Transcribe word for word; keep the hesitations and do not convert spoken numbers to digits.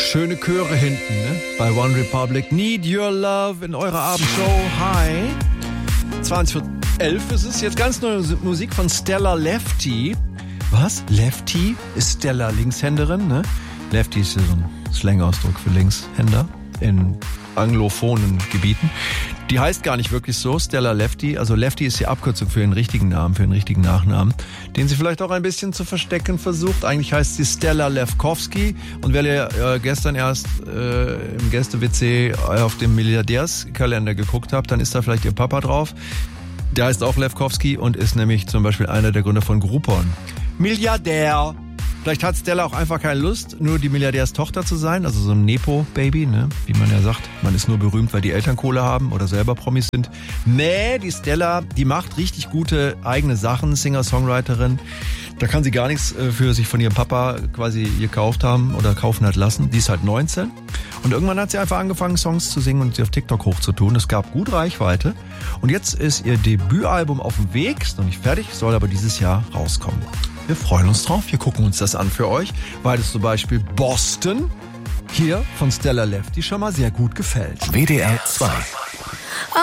Schöne Chöre hinten, ne? Bei One Republic. Need Your Love in eurer Abendshow. Hi. zwanzig vor elf ist es. Jetzt ganz neue Musik von Stella Lefty. Was? Lefty? Ist Stella Linkshänderin, ne? Lefty ist ja so ein Slang-Ausdruck für Linkshänder in anglophonen Gebieten. Die heißt gar nicht wirklich so, Stella Lefty. Also Lefty ist die Abkürzung für den richtigen Namen, für den richtigen Nachnamen, den sie vielleicht auch ein bisschen zu verstecken versucht. Eigentlich heißt sie Stella Lefkowski. Und wer ihr äh, gestern erst äh, im Gäste-W C auf dem Milliardärskalender geguckt habt, dann ist da vielleicht ihr Papa drauf. Der heißt auch Lefkowski und ist nämlich zum Beispiel einer der Gründer von Groupon. Milliardär. Vielleicht hat Stella auch einfach keine Lust, nur die Milliardärstochter zu sein, also so ein Nepo-Baby, ne? Wie man ja sagt. Man ist nur berühmt, weil die Eltern Kohle haben oder selber Promis sind. Nee, die Stella, die macht richtig gute eigene Sachen, Singer-Songwriterin. Da kann sie gar nichts für sich von ihrem Papa quasi gekauft haben oder kaufen hat lassen. Die ist halt neunzehn. Und irgendwann hat sie einfach angefangen, Songs zu singen und sie auf TikTok hochzutun. Es gab gut Reichweite. Und jetzt ist ihr Debütalbum auf dem Weg, ist noch nicht fertig, soll aber dieses Jahr rauskommen. Wir freuen uns drauf, wir gucken uns das an für euch, weil es zum Beispiel Boston hier von Stella Lefty schon mal sehr gut gefällt. W D R zwei.